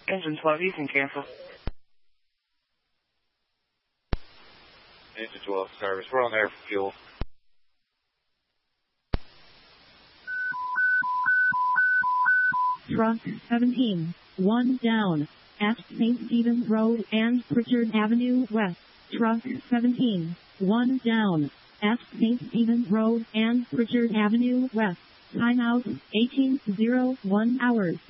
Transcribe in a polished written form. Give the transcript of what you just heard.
Engine 12, you can cancel. Engine 12 service. We're on there for fuel. Truck 17, 1 down, at St. Stephen's Road and Pritchard Avenue West. Truck 17, 1 down, at St. Stephen's Road and Pritchard Avenue West. Timeout 18:01 hours.